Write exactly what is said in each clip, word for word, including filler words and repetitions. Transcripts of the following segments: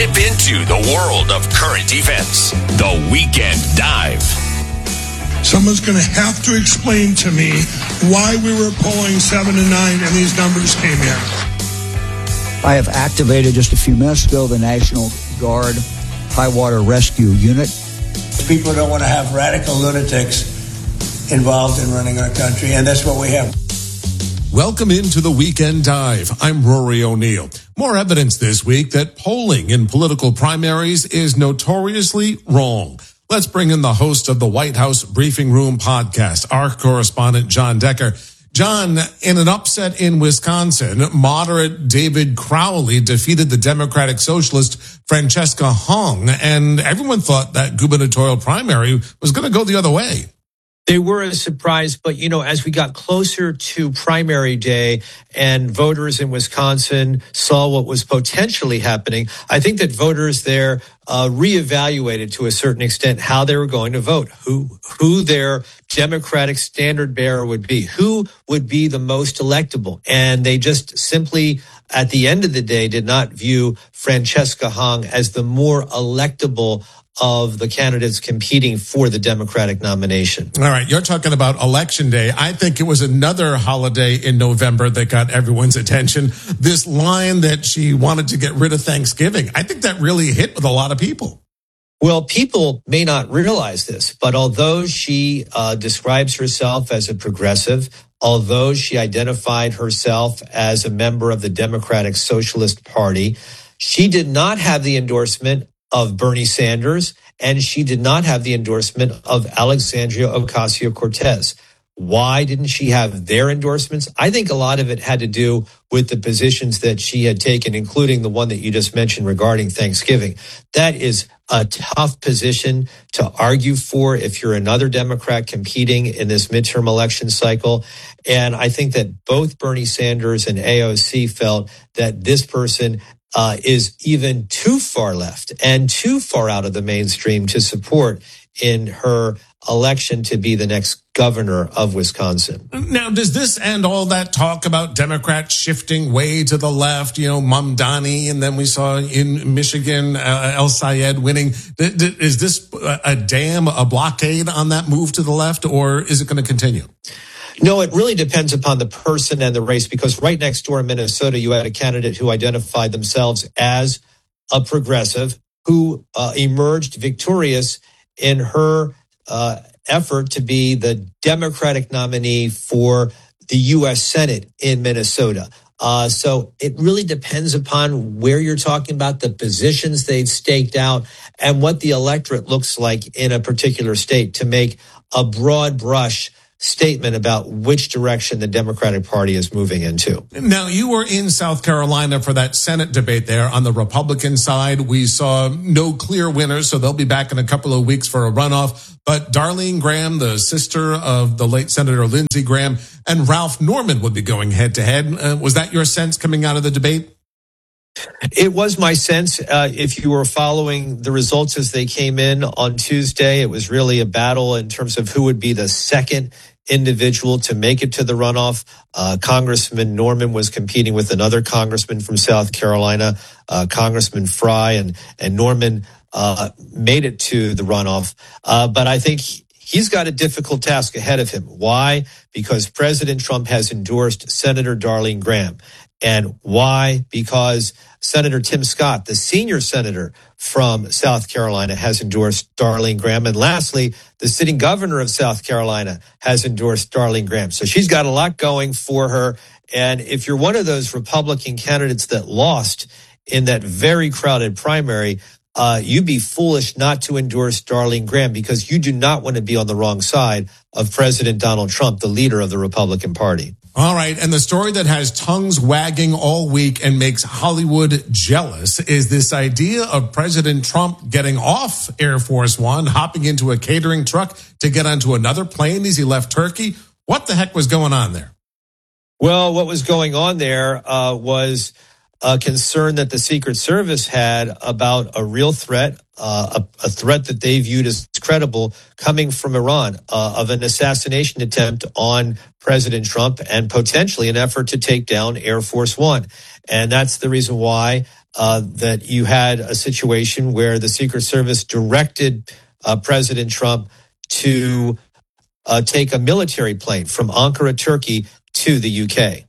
Dip into the world of current events. The Weekend Dive. Someone's going to have to explain to me why we were polling seven to nine and these numbers came in. I have activated just a few minutes ago the National Guard High Water Rescue Unit. People don't want to have radical lunatics involved in running our country, and that's what we have. Welcome into the Weekend Dive. I'm Rory O'Neill. More evidence this week that polling in political primaries is notoriously wrong. Let's bring in the host of the White House Briefing Room podcast, our correspondent, John Decker. John, in an upset in Wisconsin, moderate David Crowley defeated the Democratic Socialist Francesca Hung, and everyone thought that gubernatorial primary was going to go the other way. They were a surprise, but, you know, as we got closer to primary day and voters in Wisconsin saw what was potentially happening, I think that voters there uh, reevaluated to a certain extent how they were going to vote, who who their Democratic standard bearer would be, who would be the most electable. And they just simply, at the end of the day, did not view Francesca Hung as the more electable of the candidates competing for the Democratic nomination. All right, you're talking about Election Day. I think it was another holiday in November that got everyone's attention. This line that she wanted to get rid of Thanksgiving, I think that really hit with a lot of people. Well, people may not realize this, but although she uh, describes herself as a progressive, although she identified herself as a member of the Democratic Socialist Party, she did not have the endorsement of Bernie Sanders, and she did not have the endorsement of Alexandria Ocasio-Cortez. Why didn't she have their endorsements? I think a lot of it had to do with the positions that she had taken, including the one that you just mentioned regarding Thanksgiving. That is a tough position to argue for if you're another Democrat competing in this midterm election cycle. And I think that both Bernie Sanders and A O C felt that this person Uh, is even too far left and too far out of the mainstream to support in her election to be the next governor of Wisconsin. Now, does this end all that talk about Democrats shifting way to the left, you know, Mamdani, and then we saw in Michigan, uh, El Sayed winning? Is this a dam, a blockade on that move to the left, or is it going to continue? No, it really depends upon the person and the race, because right next door in Minnesota, you had a candidate who identified themselves as a progressive who uh, emerged victorious in her uh, effort to be the Democratic nominee for the U S Senate in Minnesota. Uh, so it really depends upon where you're talking about, the positions they've staked out, and what the electorate looks like in a particular state to make a broad brush statement about which direction the Democratic Party is moving into. Now, you were in South Carolina for that Senate debate there. On the Republican side, we saw no clear winners, so they'll be back in a couple of weeks for a runoff. But Darlene Graham, the sister of the late Senator Lindsey Graham, and Ralph Norman would be going head-to-head. Uh, was that your sense coming out of the debate? It was my sense. Uh, if you were following the results as they came in on Tuesday, it was really a battle in terms of who would be the second individual to make it to the runoff. Uh, Congressman Norman was competing with another congressman from South Carolina, uh, Congressman Fry, and, and Norman uh, made it to the runoff. Uh, but I think he's got a difficult task ahead of him. Why? Because President Trump has endorsed Senator Darlene Graham. And why? Because Senator Tim Scott, the senior senator from South Carolina, has endorsed Darlene Graham. And lastly, the sitting governor of South Carolina has endorsed Darlene Graham. So she's got a lot going for her. And if you're one of those Republican candidates that lost in that very crowded primary, uh, you'd be foolish not to endorse Darlene Graham, because you do not want to be on the wrong side of President Donald Trump, the leader of the Republican Party. All right. And the story that has tongues wagging all week and makes Hollywood jealous is this idea of President Trump getting off Air Force One, hopping into a catering truck to get onto another plane as he left Turkey. What the heck was going on there? Well, what was going on there uh, was a concern that the Secret Service had about a real threat, uh, a, a threat that they viewed as credible coming from Iran, uh, of an assassination attempt on President Trump and potentially an effort to take down Air Force One. And that's the reason why uh, that you had a situation where the Secret Service directed uh, President Trump to uh, take a military plane from Ankara, Turkey, to the U K.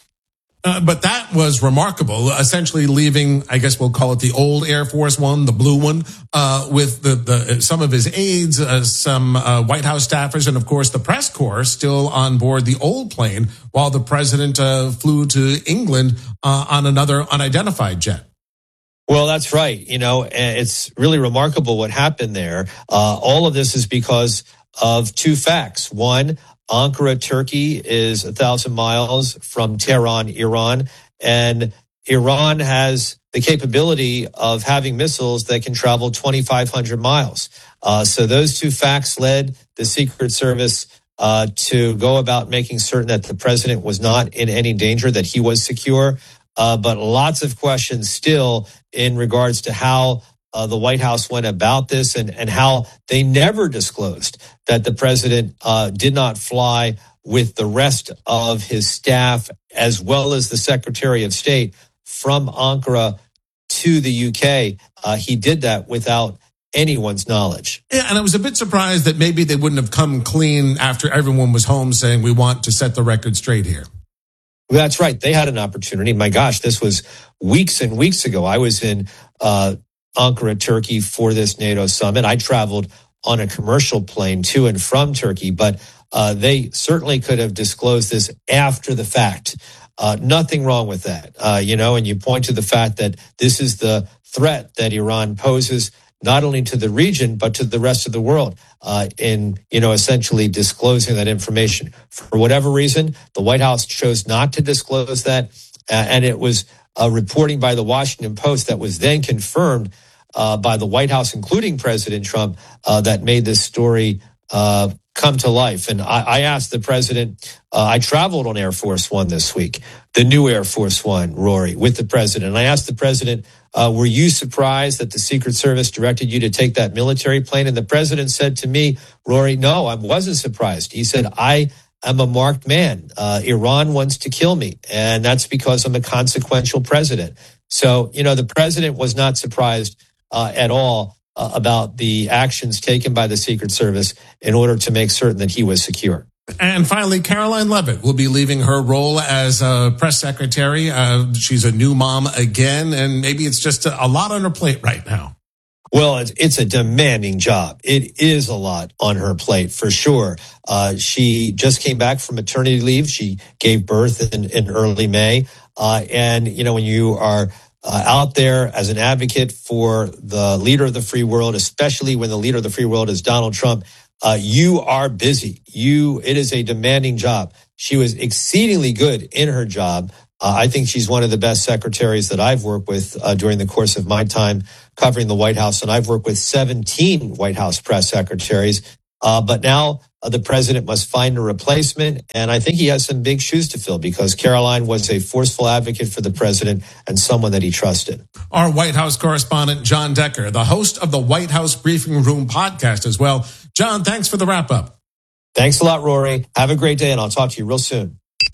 Uh, but that was remarkable, essentially leaving, I guess we'll call it the old Air Force One, the blue one, uh, with the, the some of his aides, uh, some uh, White House staffers, and of course the press corps still on board the old plane while the president uh, flew to England uh, on another unidentified jet. Well, that's right. You know, it's really remarkable what happened there. Uh, all of this is because of two facts. One, Ankara, Turkey is a thousand miles from Tehran, Iran, and Iran has the capability of having missiles that can travel twenty-five hundred miles. Uh, so those two facts led the Secret Service uh, to go about making certain that the president was not in any danger, that he was secure. Uh, but lots of questions still in regards to how Uh, the White House went about this and, and how they never disclosed that the president uh, did not fly with the rest of his staff as well as the Secretary of State from Ankara to the U K. Uh, he did that without anyone's knowledge. Yeah, and I was a bit surprised that maybe they wouldn't have come clean after everyone was home saying we want to set the record straight here. That's right. They had an opportunity. My gosh, this was weeks and weeks ago. I was in uh Ankara, Turkey for this NATO summit. I traveled on a commercial plane to and from Turkey, but uh, they certainly could have disclosed this after the fact. Uh, nothing wrong with that, uh, you know, and you point to the fact that this is the threat that Iran poses not only to the region, but to the rest of the world uh, in, you know, essentially disclosing that information. For whatever reason, the White House chose not to disclose that, uh, and it was Uh, reporting by the Washington Post that was then confirmed uh, by the White House, including President Trump, uh, that made this story uh, come to life. And I, I asked the president, uh, I traveled on Air Force One this week, the new Air Force One, Rory, with the president. And I asked the president, uh, were you surprised that the Secret Service directed you to take that military plane? And the president said to me, Rory, no, I wasn't surprised. He said, I I'm a marked man. Uh, Iran wants to kill me, and that's because I'm a consequential president. So, you know, the president was not surprised uh, at all uh, about the actions taken by the Secret Service in order to make certain that he was secure. And finally, Caroline Leavitt will be leaving her role as a press secretary. Uh, she's a new mom again, and maybe it's just a, a lot on her plate right now. Well, it's, it's a demanding job. It is a lot on her plate, for sure. Uh, she just came back from maternity leave. She gave birth in, in early May. Uh, and, you know, when you are uh, out there as an advocate for the leader of the free world, especially when the leader of the free world is Donald Trump, uh, you are busy. You, it is a demanding job. She was exceedingly good in her job. Uh, I think she's one of the best secretaries that I've worked with uh, during the course of my time covering the White House. And I've worked with seventeen White House press secretaries. Uh, but now uh, the president must find a replacement. And I think he has some big shoes to fill because Caroline was a forceful advocate for the president and someone that he trusted. Our White House correspondent, John Decker, the host of the White House Briefing Room podcast as well. John, thanks for the wrap up. Thanks a lot, Rory. Have a great day, and I'll talk to you real soon.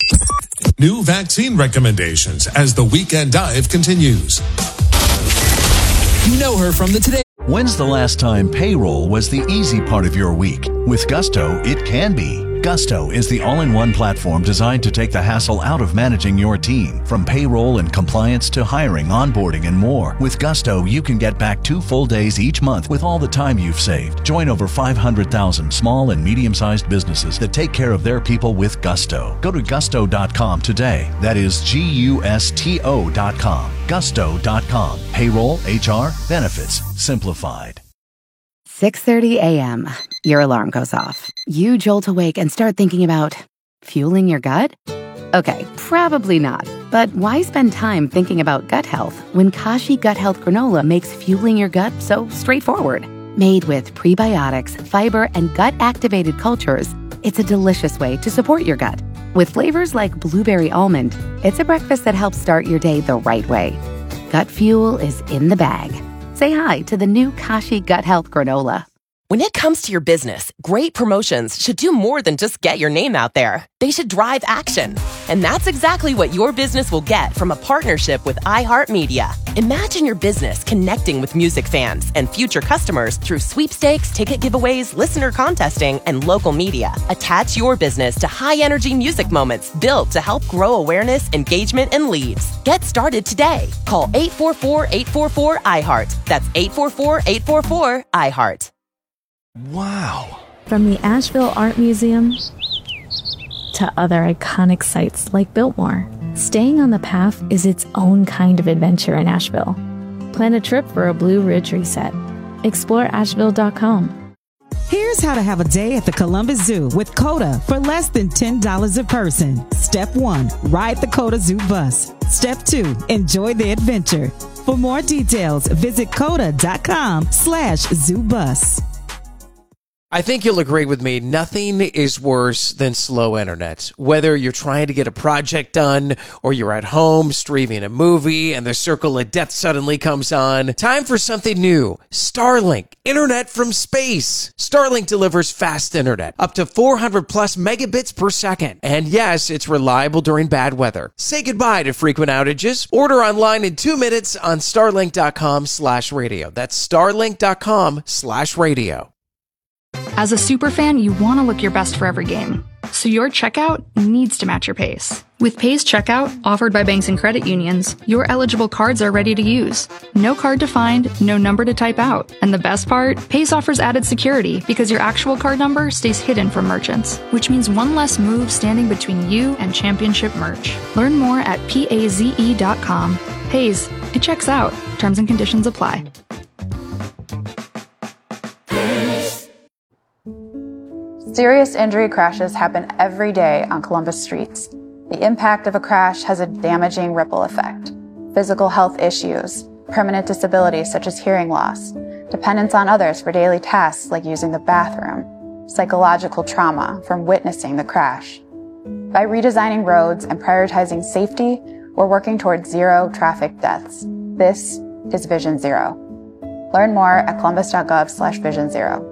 New vaccine recommendations as the Weekend Dive continues. You know her from the Today. When's the last time payroll was the easy part of your week? With Gusto, it can be. Gusto is the all-in-one platform designed to take the hassle out of managing your team. From payroll and compliance to hiring, onboarding, and more. With Gusto, you can get back two full days each month with all the time you've saved. Join over five hundred thousand small and medium-sized businesses that take care of their people with Gusto. Go to gusto dot com today. That is G U S T O dot com. gusto dot com. Payroll, H R, benefits, simplified. six thirty a.m. Your alarm goes off. You jolt awake and start thinking about fueling your gut? Okay, probably not. But why spend time thinking about gut health when Kashi Gut Health Granola makes fueling your gut so straightforward? Made with prebiotics, fiber, and gut-activated cultures, it's a delicious way to support your gut. With flavors like blueberry almond, it's a breakfast that helps start your day the right way. Gut fuel is in the bag. Say hi to the new Kashi Gut Health Granola. When it comes to your business, great promotions should do more than just get your name out there. They should drive action. And that's exactly what your business will get from a partnership with iHeartMedia. Imagine your business connecting with music fans and future customers through sweepstakes, ticket giveaways, listener contesting, and local media. Attach your business to high-energy music moments built to help grow awareness, engagement, and leads. Get started today. Call eight four four, eight four four, I heart. That's eight four four, eight four four, I heart. Wow. From the Asheville Art Museum to other iconic sites like Biltmore, staying on the path is its own kind of adventure in Asheville. Plan a trip for a Blue Ridge reset. Explore asheville dot com. Here's how to have a day at the Columbus Zoo with COTA for less than ten dollars a person. Step one, ride the COTA Zoo bus. Step two, enjoy the adventure. For more details, visit coda dot com slash zoo bus. I think you'll agree with me. Nothing is worse than slow internet. Whether you're trying to get a project done or you're at home streaming a movie and the circle of death suddenly comes on, time for something new. Starlink, internet from space. Starlink delivers fast internet, up to four hundred plus megabits per second. And yes, it's reliable during bad weather. Say goodbye to frequent outages. Order online in two minutes on starlink dot com slash radio. That's starlink dot com slash radio. As a superfan, you want to look your best for every game. So your checkout needs to match your pace. With Pace Checkout, offered by banks and credit unions, your eligible cards are ready to use. No card to find, no number to type out. And the best part? Pace offers added security because your actual card number stays hidden from merchants, which means one less move standing between you and championship merch. Learn more at paze dot com. Paze, it checks out. Terms and conditions apply. Serious injury crashes happen every day on Columbus streets. The impact of a crash has a damaging ripple effect. Physical health issues, permanent disabilities such as hearing loss, dependence on others for daily tasks like using the bathroom, psychological trauma from witnessing the crash. By redesigning roads and prioritizing safety, we're working towards zero traffic deaths. This is Vision Zero. Learn more at columbus dot gov slash vision zero.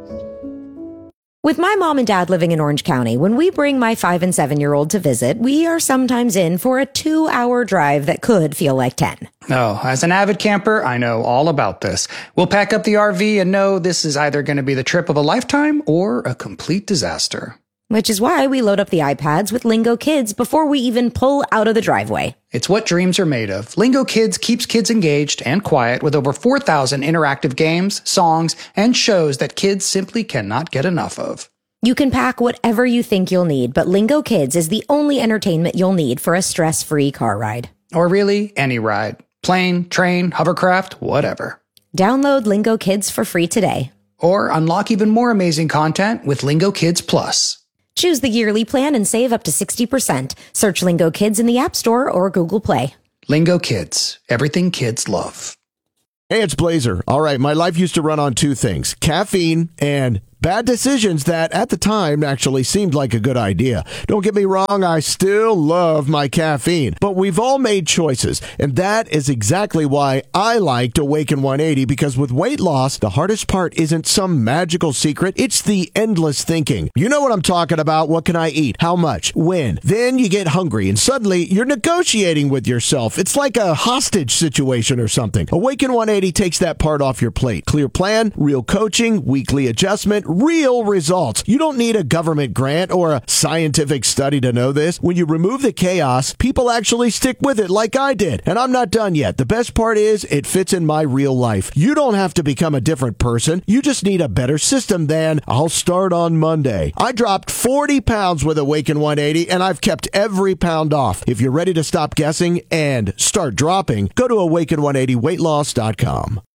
With my mom and dad living in Orange County, when we bring my five and seven-year-old to visit, we are sometimes in for a two-hour drive that could feel like ten. Oh, as an avid camper, I know all about this. We'll pack up the R V and know this is either going to be the trip of a lifetime or a complete disaster. Which is why we load up the iPads with Lingo Kids before we even pull out of the driveway. It's what dreams are made of. Lingo Kids keeps kids engaged and quiet with over four thousand interactive games, songs, and shows that kids simply cannot get enough of. You can pack whatever you think you'll need, but Lingo Kids is the only entertainment you'll need for a stress-free car ride. Or really, any ride. Plane, train, hovercraft, whatever. Download Lingo Kids for free today. Or unlock even more amazing content with Lingo Kids Plus. Choose the yearly plan and save up to sixty percent. Search Lingo Kids in the App Store or Google Play. Lingo Kids. Everything kids love. Hey, it's Blazer. All right, my life used to run on two things, caffeine and bad decisions that at the time actually seemed like a good idea. Don't get me wrong, I still love my caffeine, but we've all made choices, and that is exactly why I liked Awaken one eighty, because with weight loss, the hardest part isn't some magical secret, it's the endless thinking. You know what I'm talking about. What can I eat? How much? When? Then you get hungry, and suddenly you're negotiating with yourself. It's like a hostage situation or something. Awaken one eighty takes that part off your plate. Clear plan, real coaching, weekly adjustment, real results. You don't need a government grant or a scientific study to know this. When you remove the chaos, people actually stick with it like I did. And I'm not done yet. The best part is it fits in my real life. You don't have to become a different person. You just need a better system than I'll start on Monday. I dropped forty pounds with Awaken one eighty and I've kept every pound off. If you're ready to stop guessing and start dropping, go to awaken one eighty weight loss dot com.